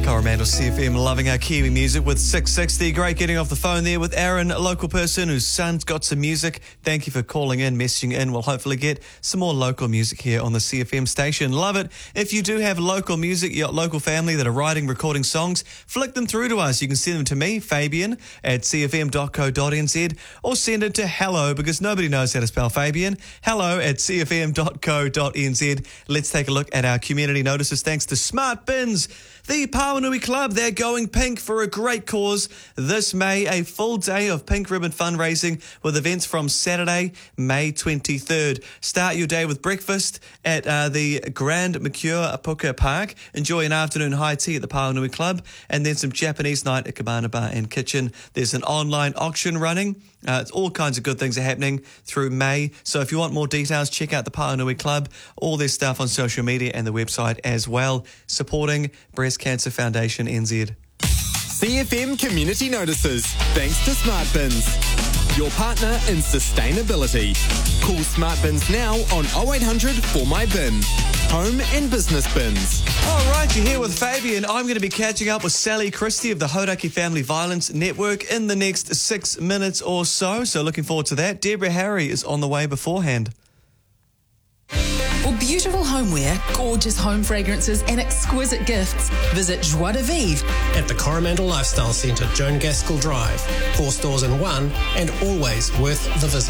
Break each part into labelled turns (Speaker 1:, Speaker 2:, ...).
Speaker 1: Coromandel CFM, loving our Kiwi music with 660. Great getting off the phone there with Aaron, a local person whose son's got some music. Thank you for calling in, messaging in. We'll hopefully get some more local music here on the CFM station. Love it. If you do have local music, your local family that are writing, recording songs, flick them through to us. You can send them to me, Fabian, at cfm.co.nz, or send it to hello, because nobody knows how to spell Fabian, hello at cfm.co.nz. Let's take a look at our community notices thanks to Smart Bins. The Pawanui Club, they're going pink for a great cause this May, a full day of pink ribbon fundraising with events from Saturday, May 23rd. Start your day with breakfast at the Grand Mercure Puka Park. Enjoy an afternoon high tea at the Pawanui Club, and then some Japanese night at Cabana Bar and Kitchen. There's an online auction running. It's all kinds of good things are happening through May. So if you want more details, check out the Pawanui Club, all their stuff on social media and the website as well. Supporting Breast Cancer Foundation NZ.
Speaker 2: CFM Community Notices, thanks to Smart Bins, your partner in sustainability. Call Smart Bins now on 0800 For My Bin. Home and business bins.
Speaker 1: All right, you're here with Fabian. I'm going to be catching up with Sally Christie of the Hauraki Family Violence Network in the next 6 minutes or so. So looking forward to that. Deborah Harry is on the way beforehand.
Speaker 3: For beautiful homeware, gorgeous home fragrances and exquisite gifts, visit Joie de Vivre
Speaker 4: at the Coromandel Lifestyle Centre, Joan Gaskell Drive. 4 stores in one, and always worth the visit.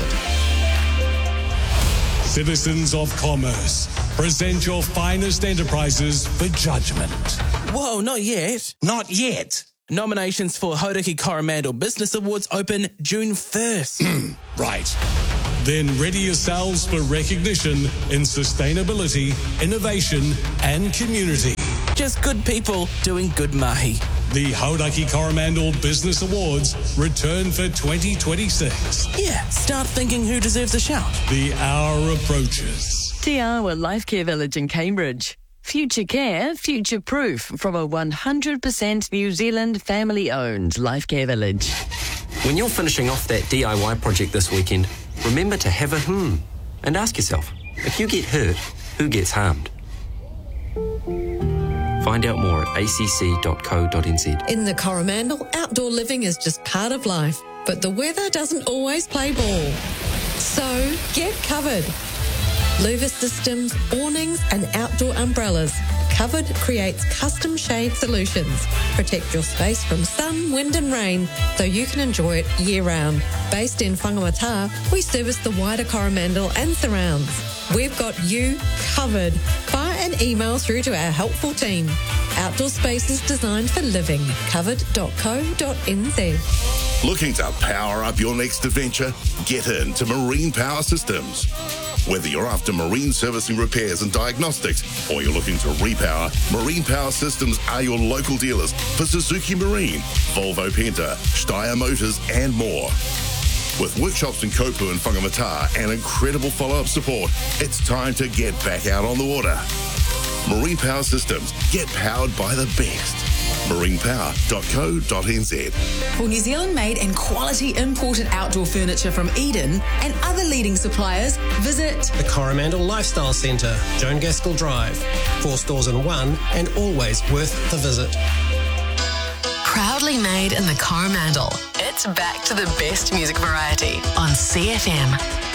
Speaker 5: Citizens of Commerce, present your finest enterprises for judgment.
Speaker 6: Whoa, not yet.
Speaker 5: Not yet.
Speaker 6: Nominations for Hauraki Coromandel Business Awards open June 1st.
Speaker 5: Right. Then ready yourselves for recognition in sustainability, innovation and community.
Speaker 6: Just good people doing good mahi.
Speaker 5: The Hauraki Coromandel Business Awards return for 2026.
Speaker 6: Yeah, start thinking who deserves a shout.
Speaker 5: The hour approaches.
Speaker 7: Te Awa Life Care Village in Cambridge. Future care, future proof from a 100% New Zealand family-owned life care village.
Speaker 8: When you're finishing off that DIY project this weekend, remember to have a and ask yourself, if you get hurt, who gets harmed? Find out more at acc.co.nz.
Speaker 9: In the Coromandel, outdoor living is just part of life, but the weather doesn't always play ball. So get covered. Louver systems, awnings and outdoor umbrellas. Covered creates custom shade solutions. Protect your space from sun, wind and rain so you can enjoy it year-round. Based in Whangamata, we service the wider Coromandel and surrounds. We've got you covered. Fire an email through to our helpful team. Outdoor spaces designed for living. Covered.co.nz.
Speaker 10: Looking to power up your next adventure? Get into Marine Power Systems. Whether you're after marine servicing repairs and diagnostics, or you're looking to repower, Marine Power Systems are your local dealers for Suzuki Marine, Volvo Penta, Steyr Motors, and more. With workshops in Kopu and Whangamata and incredible follow-up support, it's time to get back out on the water. Marine Power Systems. Get powered by the best. marinepower.co.nz.
Speaker 3: For New Zealand-made and quality imported outdoor furniture from Eden and other leading suppliers, visit
Speaker 4: The Coromandel Lifestyle Centre, Joan Gaskell Drive. 4 stores in one, and always worth the visit.
Speaker 11: Proudly made in the Coromandel. It's back to the best music variety on CFM.